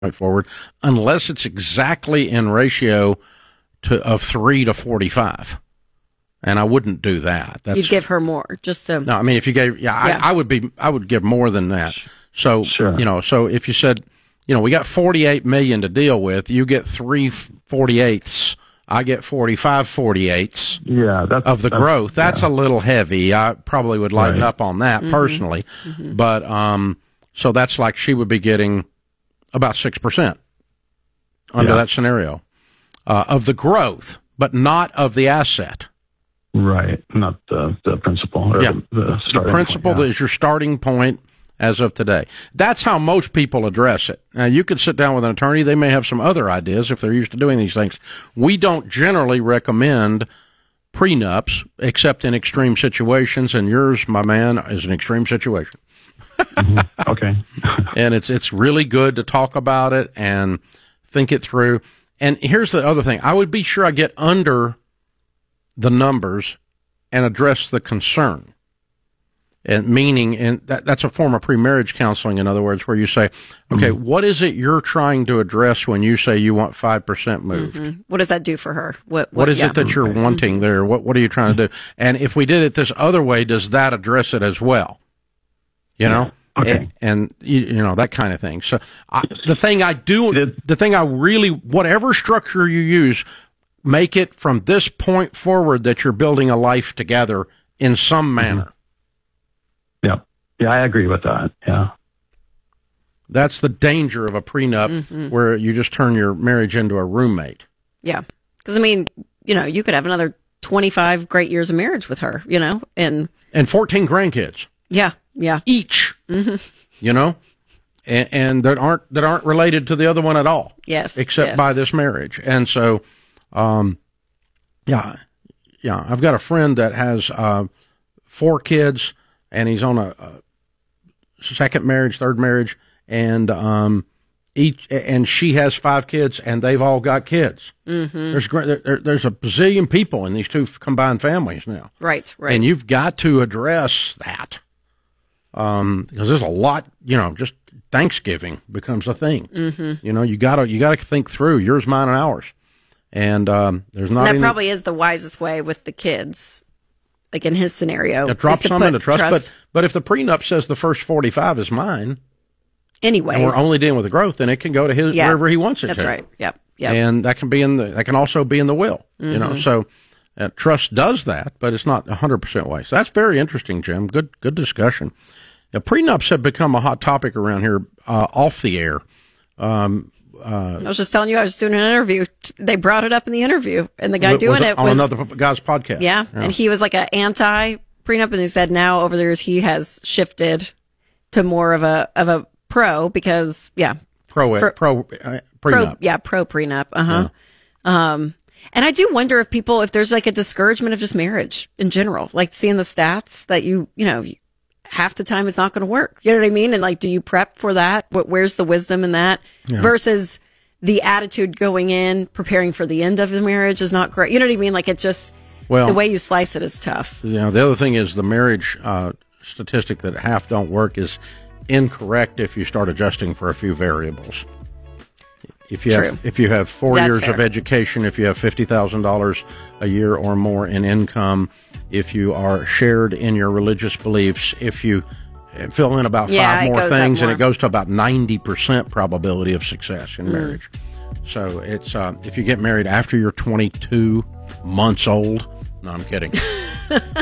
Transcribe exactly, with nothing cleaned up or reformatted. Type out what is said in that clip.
forward, unless it's exactly in ratio to of three to forty-five. And I wouldn't do that. That's, You'd give her more, just to. No, I mean, if you gave, yeah, yeah. I, I would be, I would give more than that. So, sure. you know, so if you said, you know, we got forty-eight million to deal with, you get three forty-eighths, I get forty-five forty-eighths. Yeah, that's, of the that's, growth. That's yeah. a little heavy. I probably would lighten right. up on that mm-hmm. personally. Mm-hmm. But, um, so that's like she would be getting about six percent under yeah. that scenario, uh, of the growth, but not of the asset. Right. Not the, the principal. Or yeah. The, the, the principal point, yeah. is your starting point as of today. That's how most people address it. Now, you could sit down with an attorney. They may have some other ideas if they're used to doing these things. We don't generally recommend prenups except in extreme situations, and yours, my man, is an extreme situation. mm-hmm. Okay. And it's it's really good to talk about it and think it through. And here's the other thing. I would be sure I get under the numbers and address the concern. And meaning, and that, that's a form of pre-marriage counseling, in other words, where you say, okay, mm-hmm. what is it you're trying to address when you say you want five percent moved? Mm-hmm. What does that do for her? What, what, what is yeah. it that you're mm-hmm. wanting there? What What are you trying to do? And if we did it this other way, does that address it as well? You know? Yeah. Okay. And, and you, you know, that kind of thing. So I, the thing I do, the thing I really, whatever structure you use, make it from this point forward that you're building a life together in some manner. Mm-hmm. Yeah. Yeah, I agree with that. Yeah. That's the danger of a prenup mm-hmm. where you just turn your marriage into a roommate. Yeah. Because, I mean, you know, you could have another twenty-five great years of marriage with her, you know, and. And fourteen grandkids. Yeah. Yeah. Each. Mm-hmm. You know? And, and that aren't, that aren't related to the other one at all. Yes. Except yes. by this marriage. And so, um, yeah. Yeah. I've got a friend that has, uh, four kids. And he's on a, a second marriage, third marriage, and um, each and she has five kids, and they've all got kids. Mm-hmm. There's there, there's a bazillion people in these two combined families now. Right, right. And you've got to address that um, because there's a lot. You know, just Thanksgiving becomes a thing. Mm-hmm. You know, you gotta you gotta think through yours, mine, and ours. And um, there's not. And that any, probably is the wisest way with the kids. Like in his scenario. Yeah, drop some into trust, trust. But, but if the prenup says the first forty-five is mine, anyways, and we're only dealing with the growth, then it can go to his yeah, wherever he wants it that's to. That's right. Yep. Yep. And that can be in the, that can also be in the will, mm-hmm. you know, so uh, trust does that, but it's not a hundred percent way. So that's very interesting, Jim. Good, good discussion. Now, prenups have become a hot topic around here, uh, off the air. Um, Uh, I was just telling you, I was doing an interview. They brought it up in the interview, and the guy with, doing with, it on was another guy's podcast. Yeah, yeah. And he was like an anti prenup, and he said now over the years he has shifted to more of a of a pro because yeah, pro for, pro uh, prenup. Pro, yeah, pro prenup. Uh huh. Yeah. Um, and I do wonder if people, if there's like a discouragement of just marriage in general, like seeing the stats that you you know. half the time it's not going to work. You know what I mean? And like, do you prep for that? What, where's the wisdom in that yeah. versus the attitude going in, preparing for the end of the marriage is not great. You know what I mean? Like it just, well, the way you slice it is tough. You know, the other thing is the marriage uh, statistic that half don't work is incorrect if you start adjusting for a few variables. If you True. have if you have four That's years fair. of education, if you have fifty thousand dollars a year or more in income, if you are shared in your religious beliefs, if you fill in about yeah, five more things, more. and it goes to about ninety percent probability of success in mm. marriage. So it's uh, if you get married after you're twenty-two months old. No, I'm kidding.